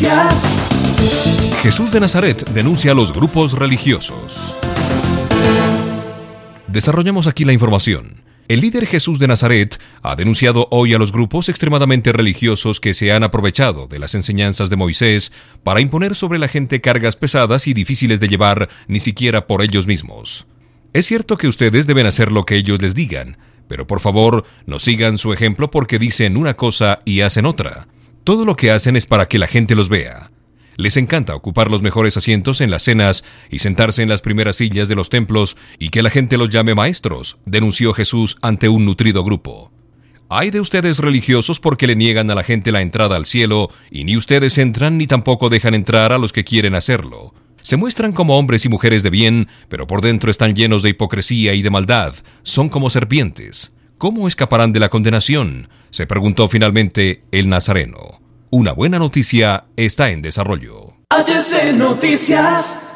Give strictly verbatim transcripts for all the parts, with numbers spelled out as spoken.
Noticias. Jesús de Nazaret denuncia a los grupos religiosos. Desarrollamos aquí la información. El líder Jesús de Nazaret ha denunciado hoy a los grupos extremadamente religiosos que se han aprovechado de las enseñanzas de Moisés para imponer sobre la gente cargas pesadas y difíciles de llevar ni siquiera por ellos mismos. Es cierto que ustedes deben hacer lo que ellos les digan, pero por favor no sigan su ejemplo porque dicen una cosa y hacen otra. Todo lo que hacen es para que la gente los vea. Les encanta ocupar los mejores asientos en las cenas y sentarse en las primeras sillas de los templos y que la gente los llame maestros, denunció Jesús ante un nutrido grupo. Hay de ustedes religiosos porque le niegan a la gente la entrada al cielo y ni ustedes entran ni tampoco dejan entrar a los que quieren hacerlo. Se muestran como hombres y mujeres de bien, pero por dentro están llenos de hipocresía y de maldad. Son como serpientes. ¿Cómo escaparán de la condenación?, se preguntó finalmente el nazareno. Una buena noticia está en desarrollo. H C Noticias.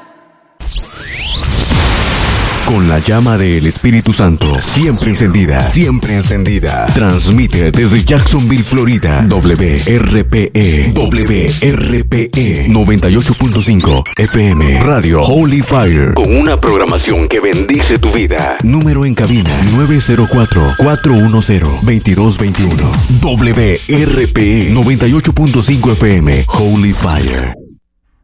Con la llama del Espíritu Santo siempre encendida, siempre encendida. Transmite desde Jacksonville, Florida. W R P E, W R P E noventa y ocho punto cinco F M Radio Holy Fire, con una programación que bendice tu vida. Número en cabina nueve cero cuatro, cuatro uno cero, dos dos dos uno. W R P E noventa y ocho punto cinco F M Holy Fire.